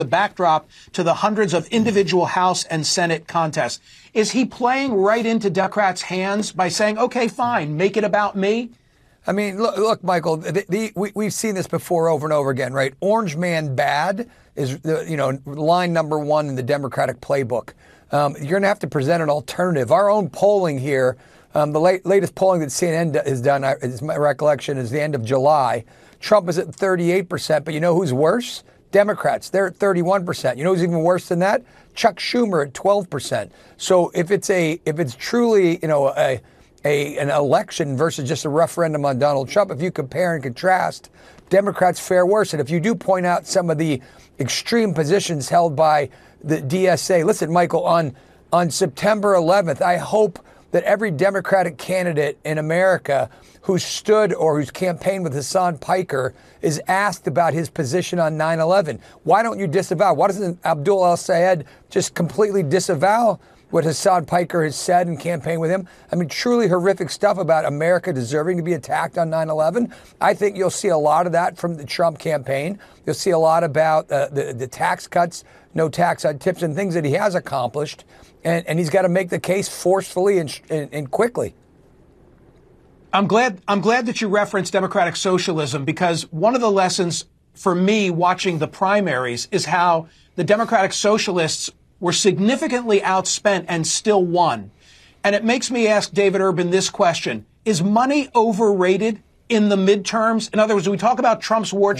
the backdrop to the hundreds of individual House and Senate contests. Is he playing right into Democrats' hands by saying, OK, fine, make it about me? I mean, look, Michael, we've seen this before over and over again, right? Orange man bad is, line number one in the Democratic playbook. You're going to have to present an alternative. Our own polling here, the latest polling that CNN has done, is my recollection, is the end of July. Trump is at 38%, but you know who's worse? Democrats. They're at 31%. You know who's even worse than that? Chuck Schumer at 12%. So if it's truly, an election versus just a referendum on Donald Trump, if you compare and contrast, Democrats fare worse. And if you do point out some of the extreme positions held by the DSA, listen, Michael, on September 11th, I hope that every Democratic candidate in America who stood or who's campaigned with Hassan Piker is asked about his position on 9/11. Why don't you disavow? Why doesn't Abdul El-Sayed just completely disavow what Hassan Piker has said and campaigned with him? I mean, truly horrific stuff about America deserving to be attacked on 9/11. I think you'll see a lot of that from the Trump campaign. You'll see a lot about the tax cuts, no tax on tips, and things that he has accomplished. And he's got to make the case forcefully and quickly. I'm glad that you referenced democratic socialism, because one of the lessons for me watching the primaries is how the Democratic Socialists were significantly outspent and still won. And it makes me ask David Urban this question: is money overrated in the midterms? In other words, we talk about Trump's war